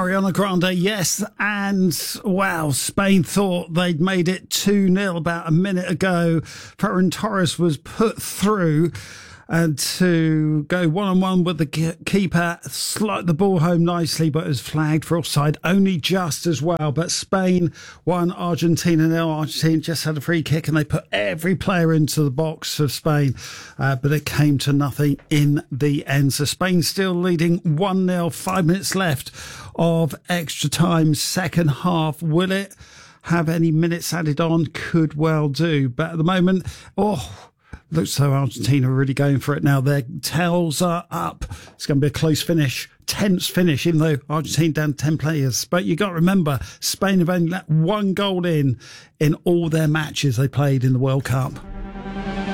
Ariana Grande, yes, and wow, Spain thought they'd made it 2-0 about a minute ago. Ferran Torres was put through and to go one-on-one with the keeper, slide the ball home nicely, but it was flagged for offside only just as well. But Spain won, Argentina 0. Argentina just had a free kick and they put every player into the box of Spain, but it came to nothing in the end. So Spain still leading 1-0, 5 minutes left of extra time, second half. Will it have any minutes added on? Could well do. But at the moment, looks so Argentina are really going for it now. Their tails are up. It's going to be a close finish, tense finish, even though Argentina down 10 players. But you got to remember, Spain have only let one goal in all their matches they played in the World Cup.